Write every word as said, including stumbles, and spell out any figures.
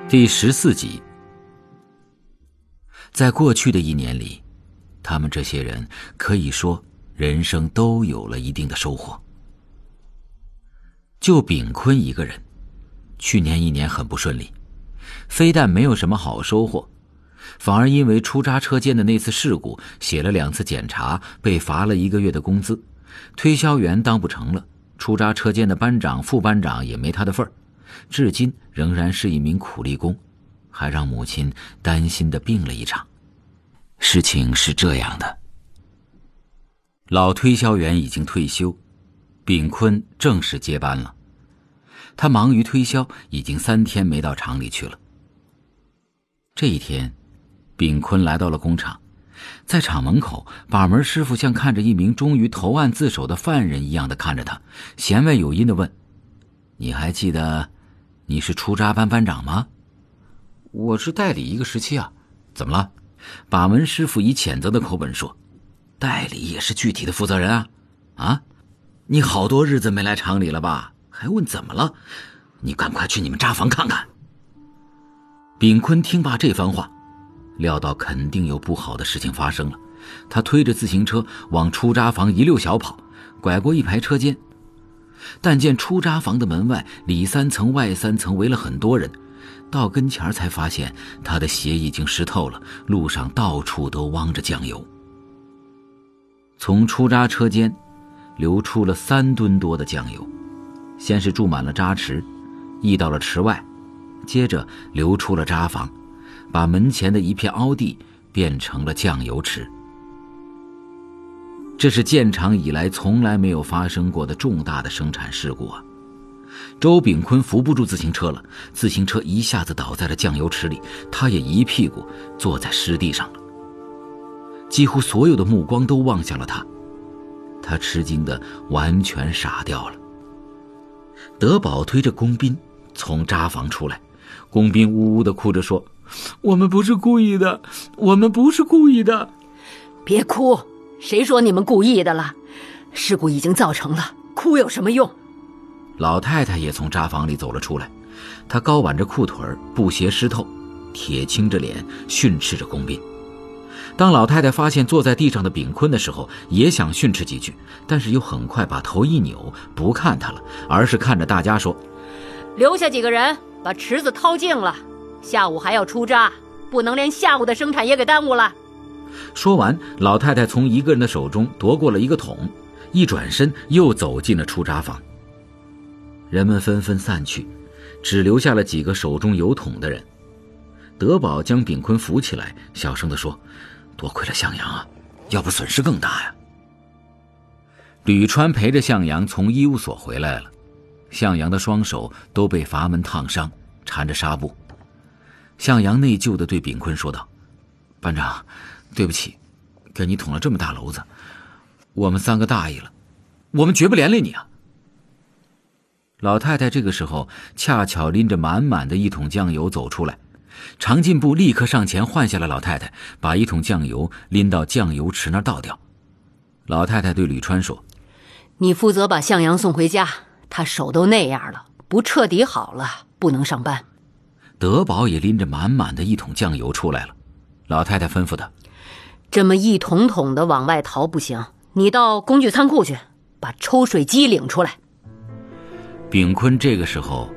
第十四集。在过去的一年里，他们这些人可以说人生都有了一定的收获。就炳坤一个人，去年一年很不顺利，非但没有什么好收获，反而因为出渣车间的那次事故写了两次检查，被罚了一个月的工资，推销员当不成了，出渣车间的班长副班长也没他的份儿，至今仍然是一名苦力工，还让母亲担心地病了一场。事情是这样的，老推销员已经退休，炳坤正式接班了。他忙于推销，已经三天没到厂里去了。这一天，炳坤来到了工厂，在厂门口，把门师傅像看着一名终于投案自首的犯人一样的看着他，弦外有音地问：“你还记得你是出渣班班长吗？”“我是代理一个时期啊。”“怎么了？”把门师傅以谴责的口吻说：“代理也是具体的负责人啊！啊，你好多日子没来厂里了吧？还问怎么了？你赶快去你们渣房看看。”炳坤听罢这番话，料到肯定有不好的事情发生了，他推着自行车往出渣房一溜小跑，拐过一排车间，但见出渣房的门外里三层外三层围了很多人，到跟前才发现他的鞋已经湿透了，路上到处都汪着酱油。从出渣车间流出了三吨多的酱油，先是注满了渣池，溢到了池外，接着流出了渣房，把门前的一片凹地变成了酱油池。这是建厂以来从来没有发生过的重大的生产事故啊！周炳坤扶不住自行车了，自行车一下子倒在了酱油池里，他也一屁股坐在湿地上了。几乎所有的目光都望向了他，他吃惊的完全傻掉了。德宝推着龚斌从渣房出来，龚斌呜呜地哭着说：“我们不是故意的，我们不是故意的。”“ 别哭，谁说你们故意的了？事故已经造成了，哭有什么用？” 老太太也从渣房里走了出来，她高挽着裤腿，布鞋湿透，铁青着脸训斥着龚斌。当老太太发现坐在地上的炳坤的时候，也想训斥几句，但是又很快把头一扭，不看他了，而是看着大家说：“ 留下几个人把池子掏净了，下午还要出渣，不能连下午的生产也给耽误了。” 说完，老太太从一个人的手中夺过了一个桶，一转身又走进了出渣房。人们纷纷散去，只留下了几个手中有桶的人。德宝将炳坤扶起来，小声地说：“多亏了向阳啊，要不损失更大呀。”吕川陪着向阳从医务所回来了，向阳的双手都被阀门烫伤，缠着纱布。向阳内疚地对炳坤说道：“班长，对不起，给你捅了这么大篓子，我们三个大意了，我们绝不连累你啊。”老太太这个时候恰巧拎着满满的一桶酱油走出来，常进部立刻上前换下了老太太，把一桶酱油拎到酱油池那儿倒掉。老太太对吕川说：“ 你负责把向阳送回家，他手都那样了，不彻底好了不能上班。” 德宝也拎着满满的一桶酱油出来了，老太太吩咐他：“ 这么一桶桶的往外逃不行，你到工具仓库去，把抽水机领出来。” 炳坤这个时候